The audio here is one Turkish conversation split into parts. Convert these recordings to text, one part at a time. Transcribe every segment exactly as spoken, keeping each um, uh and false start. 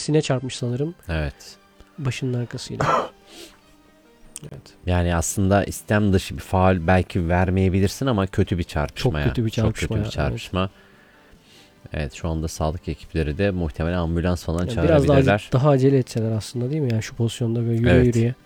Dirsine çarpmış sanırım. Evet. Başının arkasıyla. Evet. Yani aslında istem dışı bir faul belki vermeyebilirsin ama kötü bir çarpışma. Çok ya. kötü bir çarpışma. Çok kötü ya, bir çarpışma. Evet. Evet, şu anda sağlık ekipleri de muhtemelen ambulans falan yani çağırabilirler. biraz daha, daha acele etseler aslında değil mi? Yani şu pozisyonda böyle yürüye evet. yürüye.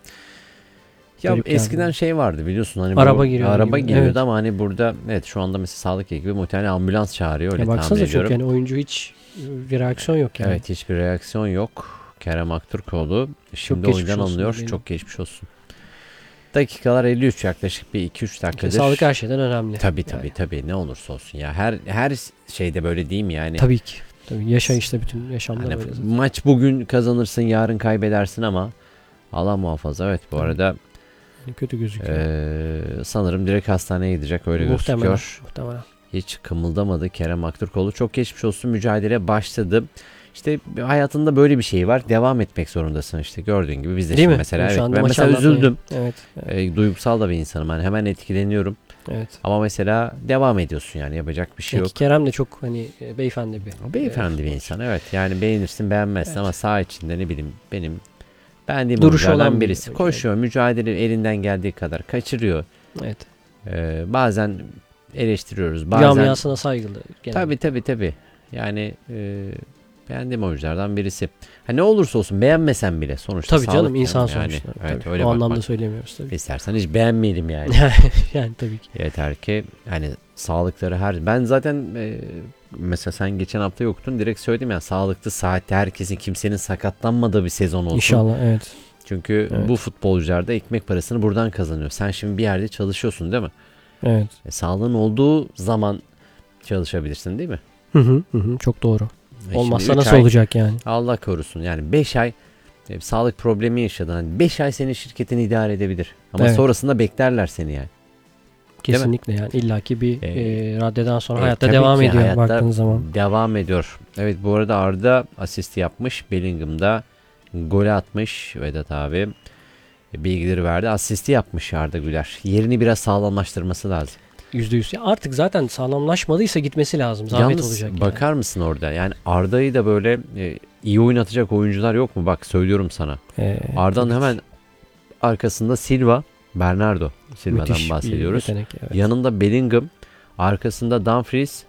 Ya Garip eskiden geldi. şey vardı biliyorsun hani araba bu, giriyordu araba gibi. geliyordu Evet. ama hani burada evet şu anda mesela sağlık ekibi muhtemelen ambulans çağırıyor öyle Ya tahmin baksanıza ediyorum. çok yani oyuncu hiç bir reaksiyon yok yani. Evet, hiçbir reaksiyon yok. Kerem Aktürkoğlu şimdi geçmiş oyundan olsun alınıyor. diyelim. Çok geçmiş olsun. Dakikalar elli üç, yaklaşık bir iki üç dakikadır. İşte sağlık her şeyden önemli. Tabii tabii yani. tabii ne olursa olsun ya her her şeyde böyle değil mi yani? Tabii ki. Tabii yaşayışta bütün yaşamda Hani böyle zaten. maç bugün kazanırsın yarın kaybedersin ama Allah muhafaza. Evet bu Tabii. arada kötü gözüküyor. Ee, sanırım direkt hastaneye gidecek öyle Muhtemelen, gözüküyor. Muhtemelen. Hiç kımıldamadı Kerem Aktürkoğlu. Çok geçmiş olsun, mücadele başladı. İşte hayatında böyle bir şey var. Devam etmek zorundasın işte gördüğün gibi biz de Değil şimdi mi? mesela Yani evet, ben mesela anlatmaya. üzüldüm. Evet. evet. Ee, duygusal da bir insanım. Yani hemen etkileniyorum. Evet. Ama mesela devam ediyorsun yani yapacak bir şey Peki yok. Kerem de çok hani beyefendi bir. Beyefendi e, bir insan evet. Yani beğenirsin beğenmezsin Evet. ama saha içinde ne bileyim benim beğendiğim Duruşu oyunculardan olan bir birisi. oyuncu, Koşuyor, mücadele elinden geldiği kadar kaçırıyor. Evet. Ee, bazen eleştiriyoruz. Bazen Camiasına saygılı. Genelde. tabii tabii tabii. Yani e, beğendiğim oyunculardan birisi. Ha, ne olursa olsun beğenmesen bile sonuçta Tabii sağlık canım insan yani. sonuçta. Evet, Tabii. öyle o bakmak. anlamda söylemiyoruz tabii. İstersen hiç beğenmeyelim yani. yani tabii ki. Yeter ki hani sağlıkları her... Ben zaten e, mesela sen geçen hafta yoktun direkt söyledim ya sağlıklı saatte herkesin kimsenin sakatlanmadığı bir sezon olsun. İnşallah evet. Çünkü Evet. bu futbolcular da ekmek parasını buradan kazanıyor. Sen şimdi bir yerde çalışıyorsun değil mi? Evet. E, sağlığın olduğu zaman çalışabilirsin değil mi? Hı hı, hı hı, çok doğru. E, Olmazsa şimdi üç nasıl ay, olacak yani? Allah korusun yani beş ay e, sağlık problemi yaşadın. Hani beş ay senin şirketin idare edebilir. Ama Evet. sonrasında beklerler seni yani. Kesinlikle yani illaki bir E, e, raddeden sonra E, hayatta tabii devam ki ediyor hayatta baktığın zaman. devam ediyor. Evet bu arada Arda asist yapmış. Bellingham'da golü atmış Vedat abi. Bilgileri verdi. Asisti yapmış Arda Güler. Yerini biraz sağlamlaştırması lazım. yüzde yüz. Ya artık zaten sağlamlaşmadıysa gitmesi lazım. Zahmet Yalnız olacak bakar yani. mısın orada? Yani Arda'yı da böyle e, iyi oynatacak oyuncular yok mu? Bak söylüyorum sana. Ee, Arda'nın tabii hemen ki. arkasında Silva, Bernardo Silva'dan Müthiş bir bahsediyoruz. yetenek, evet. Yanında Bellingham, arkasında Dumfries.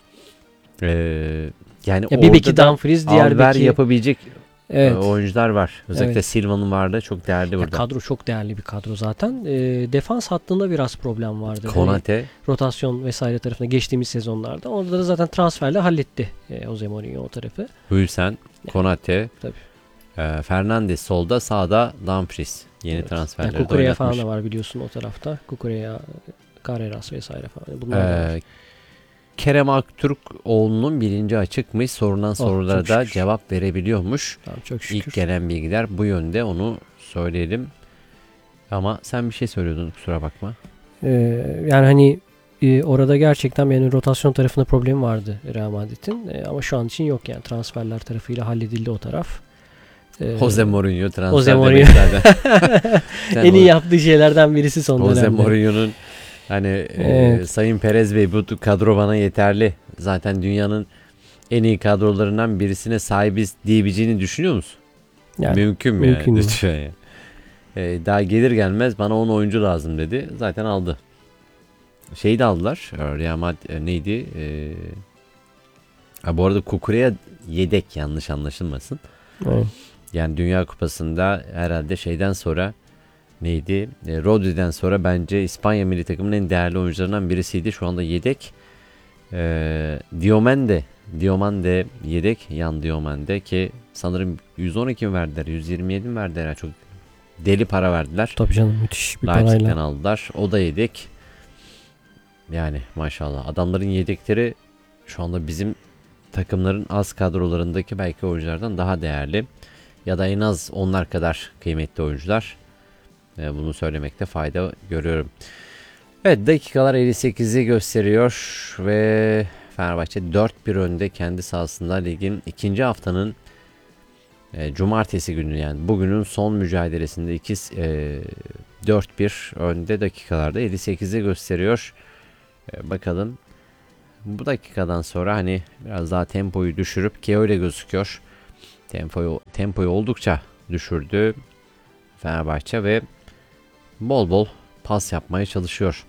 Ee, yani Ya bir beki orada da Dumfries, diğer alver beki yapabilecek evet. oyuncular var. Özellikle Evet. Silva'nın vardı. Çok değerli Ya burada. kadro çok değerli bir kadro zaten. E, defans hattında biraz problem vardı. Konate. Yani rotasyon vesaire tarafına geçtiğimiz sezonlarda. Orada da zaten transferle halletti e, Jose Mourinho o tarafı. Hülsen, Konate, Tabii. e, Fernandes solda, sağda Dumfries. Yeni Evet. transferleri Yani de Kukureya oynatmış. falan da var biliyorsun o tarafta. Kukureya, Carreras vesaire falan. Bunlar da var. Ee, Kerem Aktürkoğlu'nun bilinci açıkmış. Sorulan Oh, sorulara çok da şükür. cevap verebiliyormuş. Tamam, çok şükür. İlk gelen bilgiler bu yönde, onu söyleyelim. Ama sen bir şey söylüyordun, kusura bakma. Ee, yani hani e, orada gerçekten yani rotasyon tarafında problemi vardı Real Madrid'in. E, ama şu an için yok yani transferler tarafıyla halledildi o taraf. Ee, Jose Mourinho transfer Jose demek Mourinho. zaten. en iyi yaptığı şeylerden birisi son Jose dönemde. Mourinho'nun hani Evet. e, Sayın Perez Bey bu kadro bana yeterli. Zaten dünyanın en iyi kadrolarından birisine sahibiz diyebileceğini düşünüyor musun? Yani, mümkün mü mümkün yani? değil. Lütfen ya. E, daha gelir gelmez bana on oyuncu lazım dedi. Zaten aldı. Şeyi de aldılar. Real Madrid e, neydi? E, ha, bu arada Kukureya yedek, yanlış anlaşılmasın. Evet. Yani Dünya Kupası'nda herhalde şeyden sonra neydi? E, Rodri'den sonra bence İspanya milli takımının en değerli oyuncularından birisiydi. Şu anda yedek. E, Diomande. Diomande yedek. Yan Diomande ki sanırım yüz on iki mi verdiler? yüz yirmi yedi mi verdiler? Yani çok deli para verdiler. Tabii canım, müthiş bir Leipzig'ten parayla. aldılar. O da yedek. Yani maşallah. Adamların yedekleri şu anda bizim takımların az kadrolarındaki belki oyunculardan daha değerli. Ya da en az onlar kadar kıymetli oyuncular. Ee, bunu söylemekte fayda görüyorum. Evet, dakikalar elli sekizi gösteriyor ve Fenerbahçe dört bir önde kendi sahasında ligin ikinci haftanın e, cumartesi günü, yani bugünün son mücadelesinde iki e, dört bir önde, dakikalarda elli sekizi gösteriyor. E, bakalım bu dakikadan sonra hani biraz daha tempoyu düşürüp ki öyle gözüküyor. tempoyu tempoyu oldukça düşürdü Fenerbahçe ve bol bol pas yapmaya çalışıyor.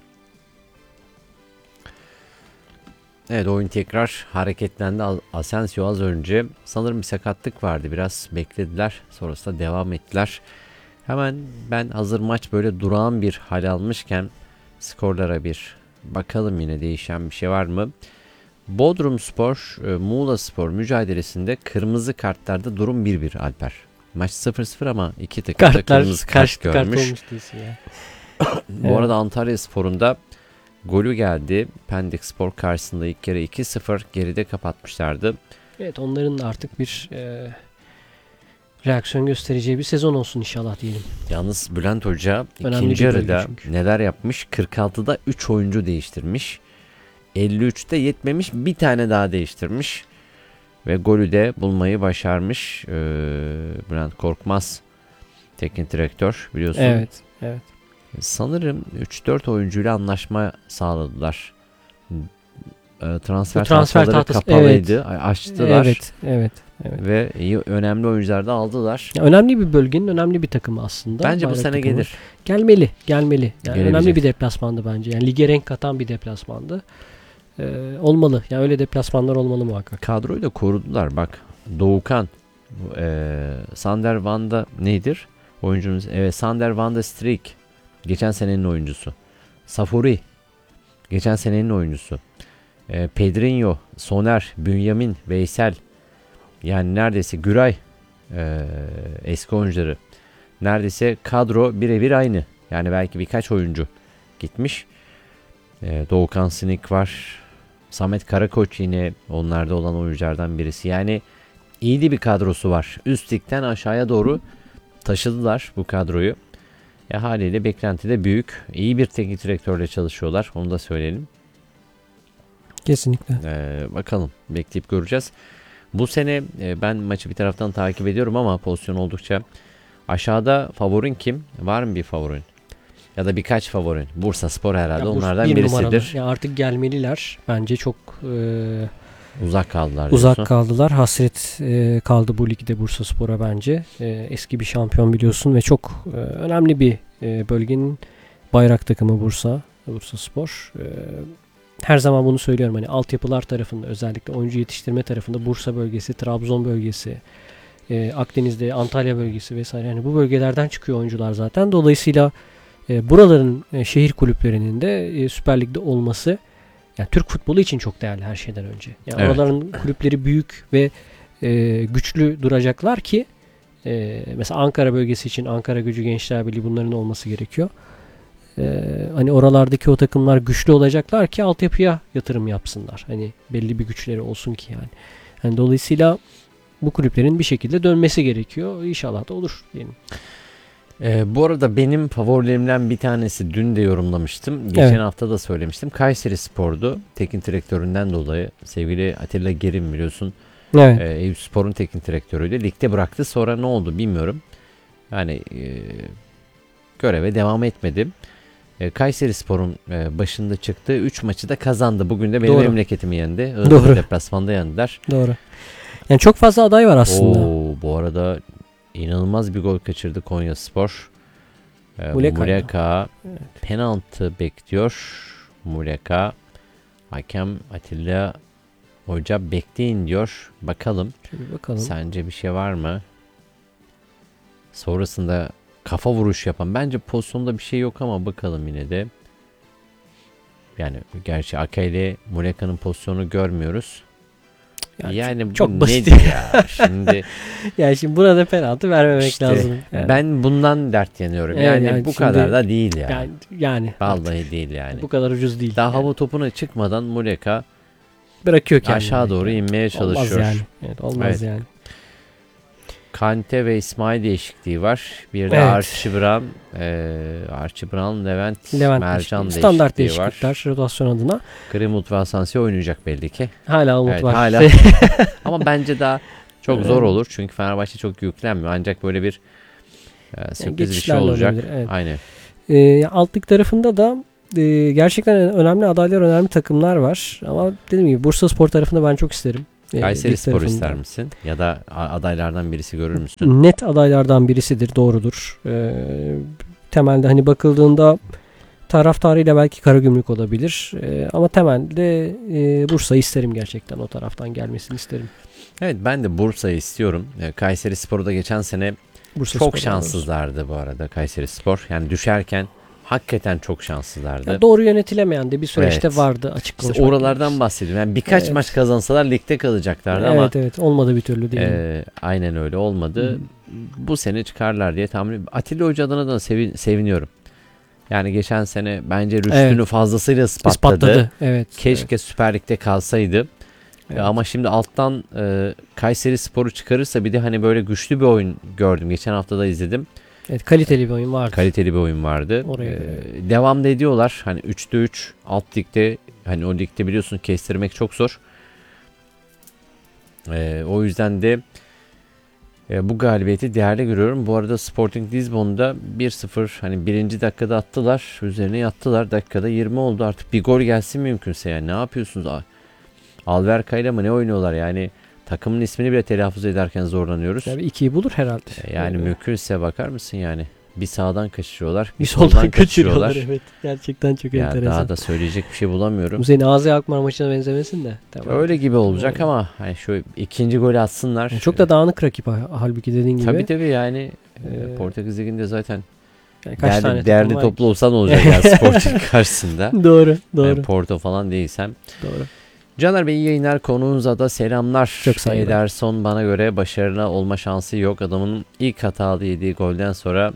Evet, oyun tekrar hareketlendi. Asensio az önce sanırım bir sakatlık vardı. Biraz beklediler. Sonrasında devam ettiler. Hemen ben hazır maç böyle durağan bir hal almışken skorlara bir bakalım, yine değişen bir şey var mı? Bodrumspor, Muğla Spor mücadelesinde kırmızı kartlarda durum bir bir Alper. Maç sıfır sıfır ama iki takım da kırmızı kart görmüş. Kart ya. Bu Evet. arada Antalya Spor'un da golü geldi. Pendik Spor karşısında ilk kere iki sıfır geride kapatmışlardı. Evet, onların artık bir e, reaksiyon göstereceği bir sezon olsun inşallah diyelim. Yalnız Bülent Hoca Önemli ikinci bir bölge yarıda çünkü. neler yapmış? kırk altıda üç oyuncu değiştirmiş. elli üçte yetmemiş, bir tane daha değiştirmiş. Ve golü de bulmayı başarmış. Ee, Bülent Korkmaz teknik direktör, biliyorsun. Evet, evet. Sanırım üç dört oyuncuyla anlaşma sağladılar. Ee, transfer, Bu transfer tahtaları tahtası, kapalıydı. Açtılar. Evet, evet, evet. Ve iyi, önemli oyuncular da aldılar. Ya önemli bir bölgenin önemli bir takımı aslında. Bence bu Bayrak sene takımı. gelir. Gelmeli, gelmeli. Yani Gelebilecek. önemli bir deplasmandı bence. Yani lige renk katan bir deplasmandı. Ee, olmalı. Yani öyle deplasmanlar olmalı muhakkak. Kadroyu da korudular. Bak, Doğukan, e, Sander Van'da nedir? Oyuncumuz. Evet, Sander Van'da Strik. Geçen senenin oyuncusu. Safuri. Geçen senenin oyuncusu. E, Pedrinho, Soner, Bünyamin, Veysel. Yani neredeyse Güray. E, eski oyuncuları. Neredeyse kadro birebir aynı. Yani belki birkaç oyuncu gitmiş. E, Doğukan Sinik var. Samet Karakoç yine onlarda olan oyunculardan birisi. Yani iyi de bir kadrosu var. Üst ligden aşağıya doğru taşıdılar bu kadroyu. Ya haliyle beklenti de büyük. İyi bir teknik direktörle çalışıyorlar. Onu da söyleyelim. Kesinlikle. Ee, bakalım, bekleyip göreceğiz. Bu sene e, ben maçı bir taraftan takip ediyorum ama pozisyon oldukça. Aşağıda favorin kim? Var mı bir favorin? Ya da birkaç favorin. Bursaspor herhalde Ya bu onlardan bir birisidir. numaralı. Ya artık gelmeliler. Bence çok e, Uzak kaldılar. uzak diyorsun. kaldılar. Hasret e, kaldı bu ligde Bursaspor'a bence. E, eski bir şampiyon biliyorsun ve çok e, önemli bir e, bölgenin bayrak takımı Bursa. Bursaspor. E, her zaman bunu söylüyorum. Hani altyapılar tarafında, özellikle oyuncu yetiştirme tarafında Bursa bölgesi, Trabzon bölgesi, e, Akdeniz'de Antalya bölgesi vesaire. Yani bu bölgelerden çıkıyor oyuncular zaten. Dolayısıyla e, buraların e, şehir kulüplerinin de e, Süper Lig'de olması, yani Türk futbolu için çok değerli her şeyden önce. Yani Evet. oraların kulüpleri büyük ve e, güçlü duracaklar ki e, mesela Ankara bölgesi için Ankara Gücü, Gençler Birliği, bunların olması gerekiyor. E, hani oralardaki o takımlar güçlü olacaklar ki altyapıya yatırım yapsınlar. Hani belli bir güçleri olsun ki yani. Yani dolayısıyla bu kulüplerin bir şekilde dönmesi gerekiyor. İnşallah da olur diyelim. Ee, bu arada benim favorilerimden bir tanesi, dün de yorumlamıştım. Geçen Evet. hafta da söylemiştim. Kayseri Spor'du. Teknik direktöründen dolayı. Sevgili Atilla Gerim, biliyorsun. Evet. Ee, Eyüp Spor'un teknik direktörüydü. Ligde bıraktı. Sonra ne oldu bilmiyorum. Yani e, göreve devam etmedi. E, Kayseri Spor'un e, başında çıktığı üç maçı da kazandı. Bugün de benim Doğru. memleketimi yendi. Doğru. Iğdır deplasmanda yendiler. Doğru. Yani çok fazla aday var aslında. Oo, bu arada inanılmaz bir gol kaçırdı Konyaspor. Ee, Muleka. Muleka Evet. penaltı bekliyor. Muleka, hakem Atilla Hoca bekleyin diyor. Bakalım. Şöyle bakalım. Sence bir şey var mı? Sonrasında kafa vuruş yapan. Bence pozisyonda bir şey yok ama bakalım yine de. Yani gerçi Aka ile Muleka'nın pozisyonu görmüyoruz. Yani Yani, bu çok basit. nedir ya? Şimdi Yani şimdi buna da penaltı vermemek İşte, lazım. Yani, ben bundan dert yanıyorum. Evet, yani, yani bu şimdi- kadar da değil yani. yani, yani Vallahi değil yani. bu kadar ucuz değil. Daha yani. hava topuna çıkmadan Muleka Bırakıyor kendini. aşağı doğru Yani. inmeye çalışıyor. Olmaz yani. Evet, olmaz Evet. yani. Kante ve İsmail değişikliği var. Bir de Evet. Archie Brown, e, Archie Brown, Levent, Levent Mercan değişikliği. Standart değişikliği var. değişiklikler rotasyon adına. Greenwood ve Asensio oynayacak belli ki. Hala umut Evet, var. hala. Ama bence daha çok zor Evet. olur. Çünkü Fenerbahçe çok yüklenmiyor. Ancak böyle bir e, sürpriz bir şey geçişlerle olacak. olabilir, evet. Aynen. Ee, alt lig tarafında da e, gerçekten önemli adaylar, önemli takımlar var. Ama dediğim gibi Bursaspor tarafında ben çok isterim. E, Kayseri lig Spor tarafında. ister misin? Ya da a- adaylardan birisi görür müsün? Net adaylardan birisidir, doğrudur. E, temelde hani bakıldığında taraftarıyla belki Karagümrük olabilir. E, ama temelde e, Bursa'yı isterim gerçekten. O taraftan gelmesini isterim. Evet, ben de Bursa'yı istiyorum. E, Kayseri Spor'u da geçen sene Bursa çok Spor'dan şanssızlardı bu arada Kayseri Spor. Yani düşerken hakikaten çok şanssızlardı. Ya doğru yönetilemeyen de bir süreçte Evet. vardı, açık İşte konuşmak oralardan gerekirse. bahsediyorum. Yani birkaç Evet. maç kazansalar ligde kalacaklardı Evet ama evet, olmadı bir türlü değil. e, aynen öyle olmadı. Hı. Bu sene çıkarlar diye tahmin ediyorum. Atilla Hoca adına da sevin- seviniyorum. Yani geçen sene bence rüştünü Evet. fazlasıyla ispatladı. İspatladı. Evet. Keşke Süper Lig'de kalsaydı. Evet. Ama şimdi alttan e, Kayseri Spor'u çıkarırsa bir de hani böyle güçlü bir oyun gördüm. Geçen hafta da izledim. Evet, kaliteli bir oyun vardı. Kaliteli bir oyun vardı. Oraya Ee, göre. devam da ediyorlar. Hani üçte üç alt ligde, hani o ligde biliyorsun kestirmek çok zor. Ee, o yüzden de e, bu galibiyeti değerli görüyorum. Bu arada Sporting Lisbon'da bir sıfır hani birinci dakikada attılar. Üzerine yattılar. Dakikada yirmi oldu. Artık bir gol gelsin mümkünse yani. Ne yapıyorsunuz? Alverka'yla mı ne oynuyorlar yani? Takımın ismini bile telaffuz ederken zorlanıyoruz. Yani ikiyi bulur herhalde. Yani Ee, mümkünse bakar mısın yani? Bir sağdan kaçırıyorlar, bir, bir soldan soldan kaçırıyorlar. kaçırıyorlar. Evet. Gerçekten çok Ya enteresan. daha da söyleyecek bir şey bulamıyorum. Bu senin Ağzı Alkmaar maçına benzemesin de. Tamam. Öyle gibi olacak Evet. ama hani şu ikinci golü atsınlar. Yani çok da dağınık rakip ha- halbuki dediğin gibi. Tabii tabii yani Ee, e, Portekiz Ligi'nde zaten Yani kaç tane değerli, takım değerli var toplu olsan olacak yani Sporting karşısında. ki? Doğru. Doğru. Yani Porto falan değilsem. Doğru. Caner Bey iyi yayınlar, konuğunuza da selamlar. Çok saygılar. Ederson bana göre başarılı olma şansı yok. Adamın ilk hatalı yediği golden sonra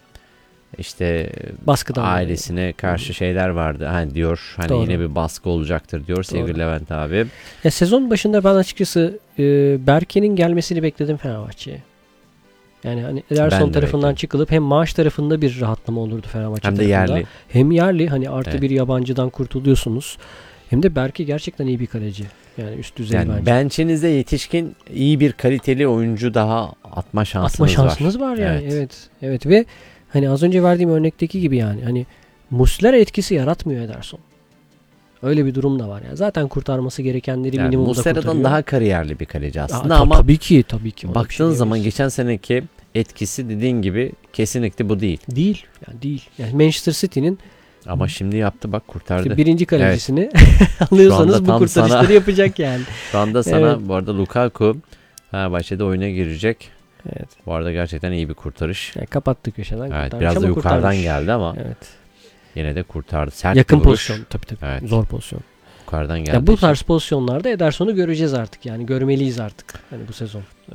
işte Baskıdan ailesine karşı şeyler vardı. Hani diyor hani Doğru. yine bir baskı olacaktır diyor sevgili Doğru. Levent abi. Ya sezon başında ben açıkçası e, Berke'nin gelmesini bekledim Fenerbahçe'ye. Yani hani Ben Ederson de tarafından bekledim. çıkılıp hem maaş tarafında bir rahatlama olurdu Fenerbahçe Hem de tarafında. yerli. Hem yerli, hani artı Evet. bir yabancıdan kurtuluyorsunuz. Hem de Berke gerçekten iyi bir kaleci. Yani üst düzey Yani bence. bençinizde yetişkin iyi bir kaliteli oyuncu daha atma şansınız Atma şansınız var, yani. Evet. Evet. Evet ve hani az önce verdiğim örnekteki gibi yani hani Muslera etkisi yaratmıyor Ederson. Öyle bir durum da var yani. Zaten kurtarması gerekenleri Yani minimumda Muslera'dan kurtarıyor. daha kariyerli bir kaleci Aa, aslında ta- ama tabii ki tabii ki. Ona bir şey baktığın zaman diyemeyiz. geçen seneki etkisi dediğin gibi kesinlikle bu değil. Değil. Yani değil. Yani Manchester City'nin Ama şimdi yaptı bak kurtardı. işte birinci kalecisini Şu alıyorsanız anda bu tam kurtarışları sana- yapacak yani. Şu anda sana Evet. bu arada Lukaku Fenerbahçe'de oyuna girecek. Evet. Bu arada gerçekten iyi bir kurtarış. Yani kapattı köşeden. Evet, kurtarmış biraz da ama yukarıdan kurtarmış. geldi ama Evet. yine de kurtardı. Sert Yakın bir vuruş. pozisyon tabii tabii. Evet. Zor pozisyon. Yukarıdan geldi. Ya bu işte. tarz pozisyonlarda Ederson'u göreceğiz artık. Yani görmeliyiz artık. Hani bu sezon. Ee,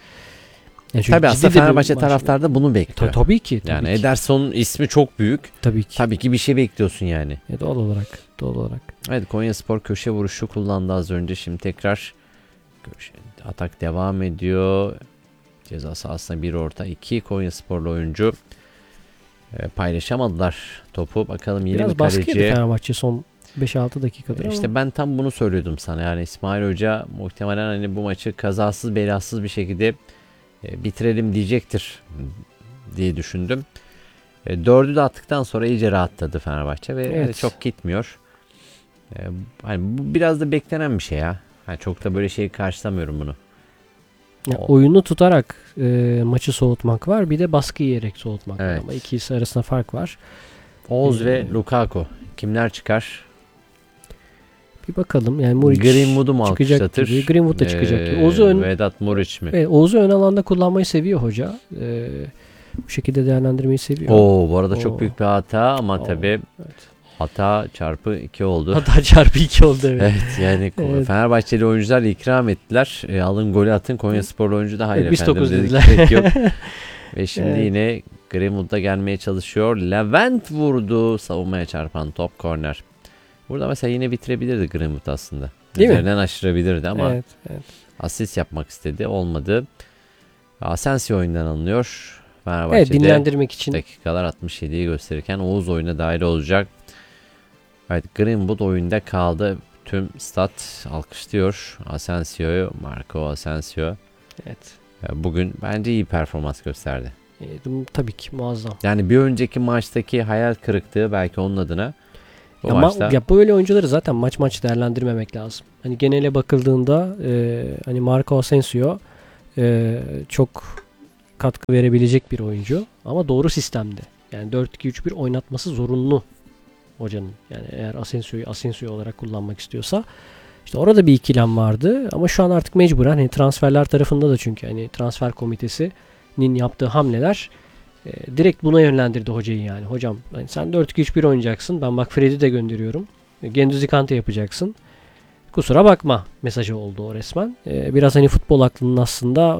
yani çünkü Tabii ciddi aslında de bir Fenerbahçe maç- taraftarı da bunu bekliyor. Ta- tabii ki. Tabii yani ki. Ederson'un ismi çok büyük. Tabii ki. Tabii ki bir şey bekliyorsun yani. Ya doğal olarak. Doğal olarak. Evet, Konyaspor köşe vuruşu kullandı az önce. Şimdi tekrar köşe, atak devam ediyor. Ceza sahasına bir orta. iki Konyasporlu oyuncu e, paylaşamadılar topu. Bakalım yeni Biraz bir baskı yedi kaleci. Fenerbahçe son beş altı dakikadır ama. İşte ben tam bunu söylüyordum sana. Yani İsmail Hoca muhtemelen hani bu maçı kazasız belasız bir şekilde e, bitirelim diyecektir diye düşündüm. E, dördü de attıktan sonra iyice rahatladı Fenerbahçe ve Evet. yani çok gitmiyor. E, hani bu biraz da beklenen bir şey ya. Hani çok da böyle şeyi karşılamıyorum bunu. Ya O- oyunu tutarak e, maçı soğutmak var. Bir de baskı yiyerek soğutmak var Evet. ama ikisi arasında fark var. Oğuz Ee, ve Lukaku kimler çıkar? Bir bakalım. Yani Muric Greenwood'u mu çıkacak alkışlatır? gibi. Greenwood da çıkacak gibi. Ee, Oğuz'u ön, Vedat Muric mi? evet, Oğuz'u ön alanda kullanmayı seviyor hoca. Ee, bu şekilde değerlendirmeyi seviyor. Oo, bu arada Oo. çok büyük bir hata ama Oo, tabii evet. hata çarpı iki oldu. Hatta çarpı iki oldu evet. Evet yani Evet. Fenerbahçeli oyuncular ikram ettiler. E, alın golü atın. Konyasporlu oyuncu da hayır Evet, biz efendim dokuz dedi. dediler. Gerek yok. Ve şimdi Evet. yine Greenwood'da gelmeye çalışıyor. Levent vurdu. Savunmaya çarpan top korner. Burada mesela yine bitirebilirdi Greenwood aslında. Değil mi? Üzerinden aşırabilirdi ama Evet, evet. asist yapmak istedi. Olmadı. Asensio oyundan alınıyor. Evet, Fenerbahçe'de dinlendirmek için. dakikalar altmış yediyi gösterirken Oğuz oyuna dahil olacak. Evet, Greenwood oyunda kaldı. Tüm stat alkışlıyor Asensio'yu. Marco Asensio. Evet. Bugün bence iyi performans gösterdi. E, tabii ki muazzam. Yani bir önceki maçtaki hayal kırıklığı belki onun adına Bu Ya, maçta ma- ya böyle oyuncuları zaten maç maç değerlendirmemek lazım. Hani genele bakıldığında e, hani Marco Asensio e, çok katkı verebilecek bir oyuncu ama doğru sistemde. Yani dört iki üç bir oynatması zorunlu hocanın. Yani eğer Asensio'yu Asensio olarak kullanmak istiyorsa işte orada bir ikilem vardı ama şu an artık mecburen hani transferler tarafında da çünkü hani transfer komitesinin yaptığı hamleler e, direkt buna yönlendirdi hocayı yani. Hocam hani sen dört iki üç bir oynayacaksın. Ben bak Fred'i de gönderiyorum. E, Gendouzi Kante yapacaksın. Kusura bakma mesajı oldu o resmen. E, biraz hani futbol aklının aslında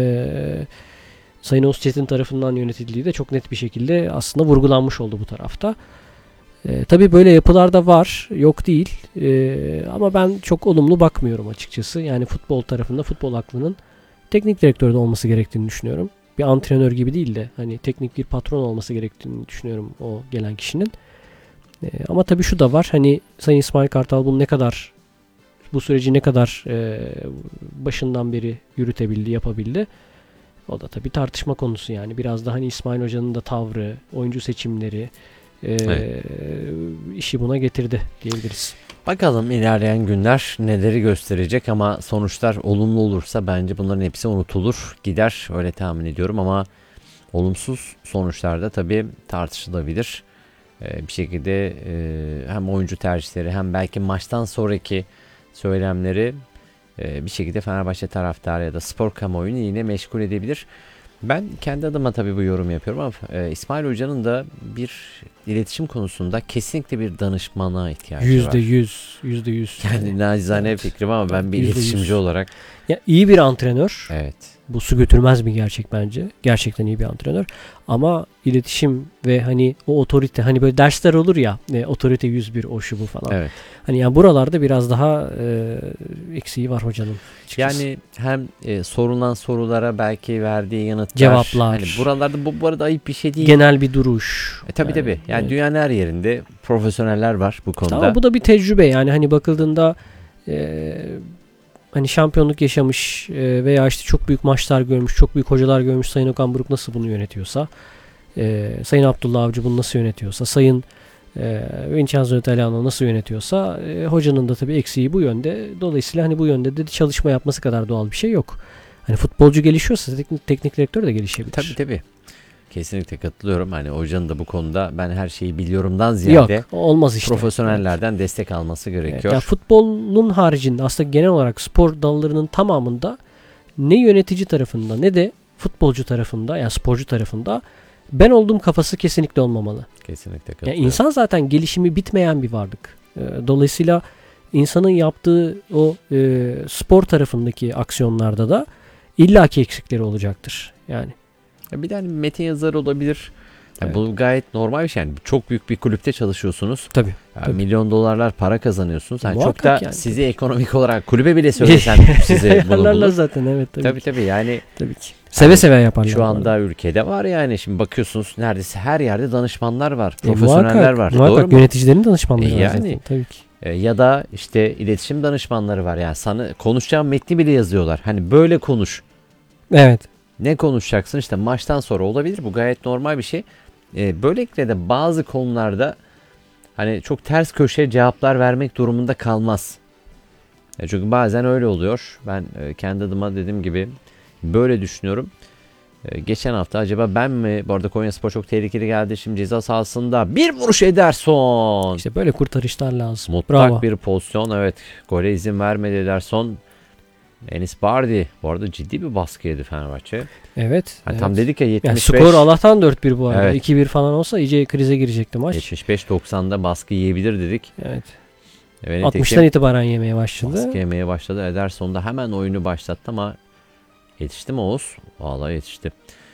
e, Sayın Özçetin tarafından yönetildiği de çok net bir şekilde aslında vurgulanmış oldu bu tarafta. E, tabii böyle yapılar da var. Yok değil. E, ama ben çok olumlu bakmıyorum açıkçası. Yani futbol tarafında futbol aklının teknik direktörde olması gerektiğini düşünüyorum. Bir antrenör gibi değil de hani teknik bir patron olması gerektiğini düşünüyorum o gelen kişinin. E, ama tabii şu da var. Hani Sayın İsmail Kartal bunu ne kadar bu süreci ne kadar e, başından beri yürütebildi, yapabildi. O da tabii tartışma konusu yani. Biraz da hani İsmail Hoca'nın da tavrı, oyuncu seçimleri e, Evet. işi buna getirdi diyebiliriz. bakalım ilerleyen günler neleri gösterecek ama sonuçlar olumlu olursa bence bunların hepsi unutulur gider öyle tahmin ediyorum ama olumsuz sonuçlarda tabii tartışılabilir. Ee, bir şekilde e, hem oyuncu tercihleri hem belki maçtan sonraki söylemleri e, bir şekilde Fenerbahçe taraftarı ya da spor kamuoyunu yine meşgul edebilir. Ben kendi adıma tabii bu yorum yapıyorum ama e, İsmail Hoca'nın da bir iletişim konusunda kesinlikle bir danışmana ihtiyacı Yüzde var. yüz, yüzde yüz. Yani nacizane Evet. fikrim ama ben bir Yüzde yüz. iletişimci olarak Ya iyi bir antrenör. evet. Bu su götürmez bir gerçek bence. Gerçekten iyi bir antrenör. Ama iletişim ve hani o otorite hani böyle dersler olur ya e, otorite yüz bir o şu bu falan. Evet. Hani yani buralarda biraz daha e, eksiği var hocanın. açıkçası. Yani hem e, sorulan sorulara belki verdiği yanıtlar. Cevaplar. Hani buralarda bu, bu arada ayıp bir şey değil. Genel bir duruş. E, tabii Yani, tabii. Yani evet. dünyanın her yerinde profesyoneller var bu konuda. Ama bu da bir tecrübe yani hani bakıldığında e, hani şampiyonluk yaşamış e, veya işte çok büyük maçlar görmüş, çok büyük hocalar görmüş Sayın Okan Buruk nasıl bunu yönetiyorsa, e, Sayın Abdullah Avcı bunu nasıl yönetiyorsa, Sayın e, Vincenzo Italiano nasıl yönetiyorsa e, hocanın da tabii eksiği bu yönde. Dolayısıyla hani bu yönde de çalışma yapması kadar doğal bir şey yok. Hani futbolcu gelişiyorsa teknik, teknik direktör de gelişebilir. Tabii tabii. Kesinlikle katılıyorum. Hani hocanın da bu konuda ben her şeyi biliyorumdan ziyade Yok, olmaz işte. profesyonellerden destek alması Evet. gerekiyor. Yani futbolun haricinde aslında genel olarak spor dallarının tamamında ne yönetici tarafında ne de futbolcu tarafında yani sporcu tarafında ben olduğum kafası kesinlikle olmamalı. Kesinlikle Yani katılıyorum. insan zaten gelişimi bitmeyen bir varlık. Ee, Dolayısıyla insanın yaptığı o e, spor tarafındaki aksiyonlarda da illaki eksikleri olacaktır. Yani Ya bir de hani metin yazarı olabilir. Ya Evet. bu gayet normal bir şey. Yani çok büyük bir kulüpte çalışıyorsunuz. tabii. Ya Tabii. milyon dolarlar para kazanıyorsunuz. Yani çok Muhakkak da yani, sizi tabii. ekonomik olarak kulübe bile söylesen size bunu Ayarlarlar bulur. zaten evet tabii. Tabii ki. tabii yani Tabii ki. Seve seve yaparlar. şu bu anda arada. ülkede var yani şimdi bakıyorsunuz neredeyse her yerde danışmanlar var. E, Profesyoneller muhakkak, var. muhakkak Doğru mu? yöneticilerin danışmanları E, var yani. zaten. Tabii ki. E, ya da işte iletişim danışmanları var. Yani sana konuşacağın metni bile yazıyorlar. Hani böyle konuş. Evet. Ne konuşacaksın işte maçtan sonra olabilir. Bu gayet normal bir şey. E, böylelikle de bazı konularda hani çok ters köşe cevaplar vermek durumunda kalmaz. E, çünkü bazen öyle oluyor. Ben e, kendi adıma dediğim gibi böyle düşünüyorum. E, geçen hafta acaba ben mi? Bu arada Konyaspor çok tehlikeli geldi. Şimdi ceza sahasında bir vuruş Ederson. İşte böyle kurtarışlar lazım. Mutlak Bravo. bir pozisyon. Evet. Gole izin vermedi Ederson. Enis Bardi. Bu arada ciddi bir baskı yedi Fenerbahçe. Evet. Hani evet. tam dedik ya Yani yetmiş beş. skor Allah'tan dört bir bu arada. Evet. iki bir falan olsa iyice krize girecekti maç. yetmiş beş doksanda baskı yiyebilir dedik. Evet. Ve altmıştan itibaren yemeye başladı. baskı yemeye başladı. Ederson da hemen oyunu başlattı ama yetişti mi Oğuz? Vallahi yetişti.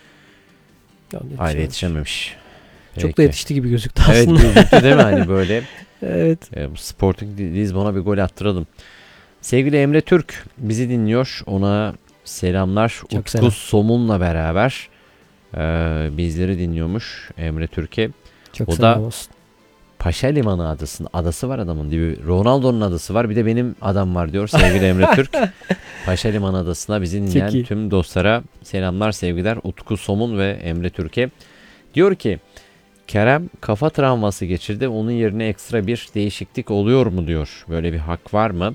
Ya, Hayır yetişememiş. Çok Peki. da yetişti gibi gözüktü Evet aslında. gözüktü değil mi hani böyle. Evet. E, Sporting Lisbon'a bir gol attıralım. Sevgili Emre Türk bizi dinliyor. Ona selamlar. Çok Utku selam. Somun'la beraber e, bizleri dinliyormuş Emre Türk'e. Çok O selam da- olsun. Paşa Limanı adasının adası var adamın diyor. Ronaldo'nun adası var bir de benim adam var diyor sevgili Emre Türk. Paşa Limanı adasına bizi dinleyen Çok iyi. tüm dostlara selamlar sevgiler. Utku Somun ve Emre Türk'e. Diyor ki Kerem kafa travması geçirdi. Onun yerine ekstra bir değişiklik oluyor mu diyor. Böyle bir hak var mı?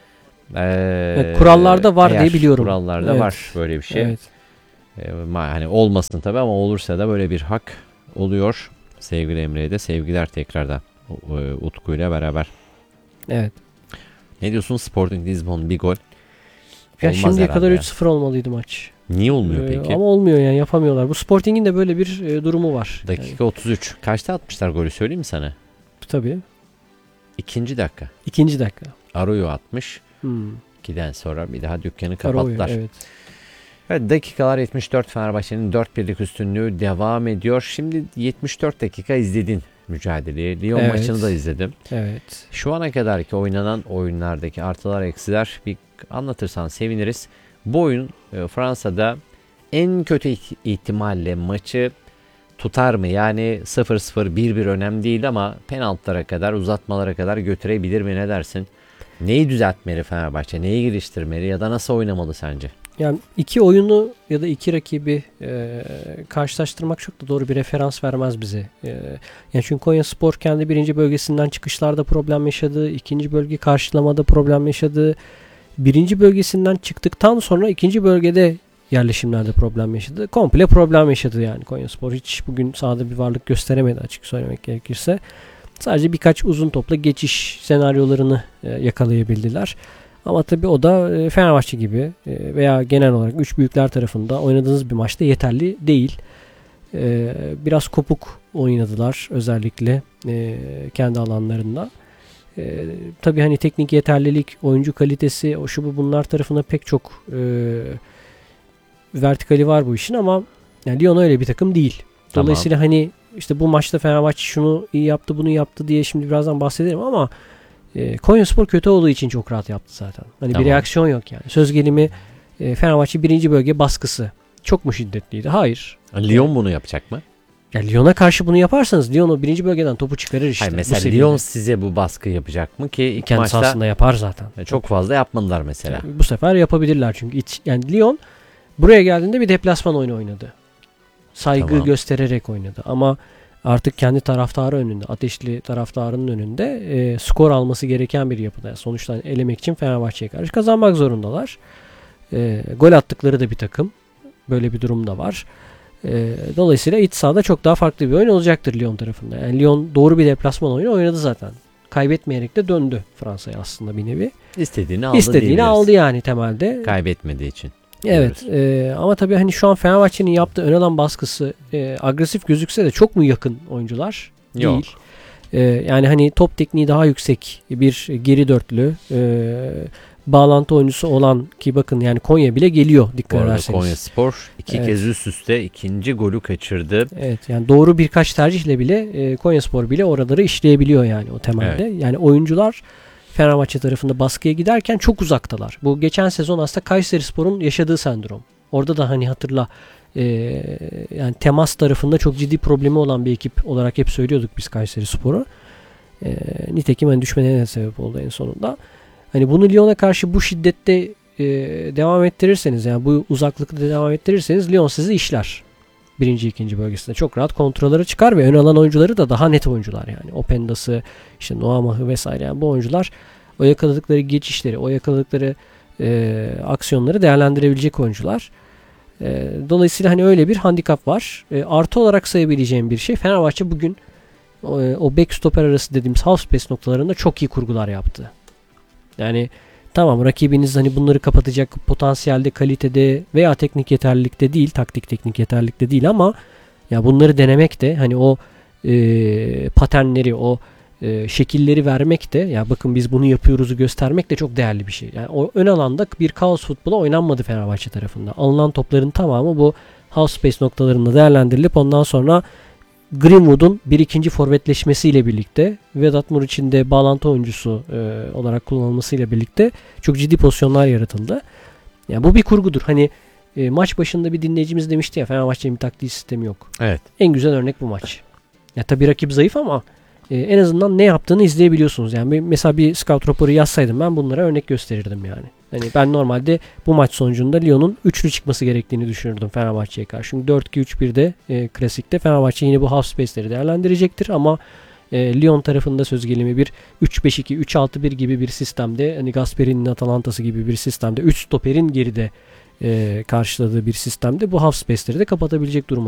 Ee, Evet, kurallarda var eğer diye biliyorum. Kurallarda Evet. var böyle bir şey. Evet. Ee, ma- hani olmasın tabii ama olursa da böyle bir hak oluyor. Sevgili Emre'ye de sevgiler tekrardan e, Utku ile beraber. Evet. Ne diyorsun? Sporting Lisbon bir gol. Ya Olmaz şimdiye herhalde kadar ya. üç sıfır olmalıydı maç. Niye olmuyor Ee, peki? Ama olmuyor yani, yapamıyorlar. Bu Sporting'in de böyle bir e, durumu var. Dakika otuz üç. Kaçta atmışlar golü söyleyeyim mi sana? Yani, tabii. İkinci dakika. İkinci dakika. Arroyo atmış. Hmm. ikiden sonra bir daha dükkanı Arroyo, kapattılar. evet. Evet, dakikalar yetmiş dört, Fenerbahçe'nin dört birlik üstünlüğü devam ediyor. Şimdi yetmiş dört dakika izledin mücadeleyi. Lyon Evet. maçını da izledim. Evet. Şu ana kadarki oynanan oyunlardaki artılar eksiler bir anlatırsan seviniriz. Bu oyun e, Fransa'da en kötü iht- ihtimalle maçı tutar mı? Yani sıfır sıfır bir bir önemli değil ama penaltılara kadar, uzatmalara kadar götürebilir mi, ne dersin? Neyi düzeltmeli Fenerbahçe? Neyi geliştirmeli ya da nasıl oynamalı sence? Yani iki oyunu ya da iki rakibi e, karşılaştırmak çok da doğru bir referans vermez bize. E, yani çünkü Konyaspor kendi birinci bölgesinden çıkışlarda problem yaşadı. İkinci bölge karşılamada problem yaşadı. Birinci bölgesinden çıktıktan sonra ikinci bölgede yerleşimlerde problem yaşadı. Komple problem yaşadı yani Konyaspor. Hiç bugün sahada bir varlık gösteremedi açık söylemek gerekirse. Sadece birkaç uzun topla geçiş senaryolarını e, yakalayabildiler. Ama tabii o da e, Fenerbahçe gibi e, veya genel olarak üç büyükler tarafında oynadığınız bir maçta yeterli değil. E, biraz kopuk oynadılar özellikle e, kendi alanlarında. E, tabii hani teknik yeterlilik, oyuncu kalitesi, o şu bu bunlar tarafında pek çok e, vertikali var bu işin ama yani Lyon öyle bir takım değil. Dolayısıyla tamam. Hani işte bu maçta Fenerbahçe şunu iyi yaptı, bunu yaptı diye şimdi birazdan bahsederim ama e, Konyaspor kötü olduğu için çok rahat yaptı zaten. Hani tamam. Bir reaksiyon yok yani. Söz gelimi e, Fenerbahçe birinci bölge baskısı çok mu şiddetliydi? Hayır. Lyon yani, bunu yapacak mı? Ya Lyon'a karşı bunu yaparsanız Lyon o birinci bölgeden topu çıkarır işte. Hayır, mesela Lyon size bu baskı yapacak mı ki ilk kendi maçta sahasında yapar zaten. Çok fazla yapmadılar mesela. Yani bu sefer yapabilirler çünkü iç, yani Lyon buraya geldiğinde bir deplasman oyunu oynadı. Saygı tamam. göstererek oynadı ama artık kendi taraftarı önünde, ateşli taraftarının önünde e, skor alması gereken bir yapıda. Sonuçta elemek için Fenerbahçe'ye karşı kazanmak zorundalar. E, gol attıkları da bir takım. Böyle bir durum da var. E, dolayısıyla iç sahada çok daha farklı bir oyun olacaktır Lyon tarafında. Yani Lyon doğru bir deplasman oyunu oynadı zaten. Kaybetmeyerek de döndü Fransa'ya aslında bir nevi. İstediğini aldı İstediğini aldı yani temelde. Kaybetmediği için. Evet e, ama tabii hani şu an Fenerbahçe'nin yaptığı ön alan baskısı e, agresif gözükse de çok mu yakın oyuncular? Yok. Değil. E, yani hani top tekniği daha yüksek bir geri dörtlü e, bağlantı oyuncusu olan ki bakın yani Konya bile geliyor dikkat ederseniz. Konyaspor iki evet. kez üst üste ikinci golü kaçırdı. Evet yani doğru birkaç tercihle bile e, Konyaspor bile oraları işleyebiliyor yani o temelde. Evet. Yani oyuncular Fenerbahçe tarafında baskıya giderken çok uzaktalar. Bu geçen sezon aslında Kayserispor'un yaşadığı sendrom. Orada da hani hatırla e, yani temas tarafında çok ciddi problemi olan bir ekip olarak hep söylüyorduk biz Kayserispor'u. E, nitekim hani düşmelerine sebep oldu en sonunda. Hani bunu Lyon'a karşı bu şiddette e, devam ettirirseniz yani bu uzaklıkta devam ettirirseniz Lyon sizi işler. Birinci, ikinci bölgesinde çok rahat kontrolleri çıkar ve ön alan oyuncuları da daha net oyuncular yani. Openda'sı, işte Noamah'ı vesaire yani bu oyuncular o yakaladıkları geçişleri, o yakaladıkları e, aksiyonları değerlendirebilecek oyuncular. E, dolayısıyla hani öyle bir handikap var. E, artı olarak sayabileceğim bir şey Fenerbahçe bugün o, o back stoper arası dediğimiz half space noktalarında çok iyi kurgular yaptı. Yani tamam rakibiniz hani bunları kapatacak potansiyelde, kalitede veya teknik yeterlilikte değil, taktik teknik yeterlilikte değil ama ya bunları denemek de hani o e, paternleri, o e, şekilleri vermek de ya bakın biz bunu yapıyoruzu göstermek de çok değerli bir şey. Yani o ön alanda bir kaos futbolu oynanmadı Fenerbahçe tarafında. Alınan topların tamamı bu half space noktalarında değerlendirilip ondan sonra Greenwood'un bir ikinci forvetleşmesiyle birlikte Vedat Muriç'in de bağlantı oyuncusu e, olarak kullanılmasıyla birlikte çok ciddi pozisyonlar yaratıldı. Yani bu bir kurgudur. Hani e, maç başında bir dinleyicimiz demişti ya Fenerbahçe'nin bir taktiği sistemi yok. Evet. En güzel örnek bu maç. Ya tabii rakip zayıf ama e, en azından ne yaptığını izleyebiliyorsunuz. Yani mesela bir scout raporu yazsaydım ben bunlara örnek gösterirdim yani. Hani ben normalde bu maç sonucunda Lyon'un üçlü çıkması gerektiğini düşünürdüm Fenerbahçe'ye karşı. Şimdi dört iki üç birde e, klasikte Fenerbahçe yine bu half space'leri değerlendirecektir ama e, Lyon tarafında söz gelimi bir üç beş iki üç altı bir gibi bir sistemde, hani Gasperi'nin Atalanta'sı gibi bir sistemde üç stoperin geride e, karşıladığı bir sistemde bu half space'leri de kapatabilecek duruma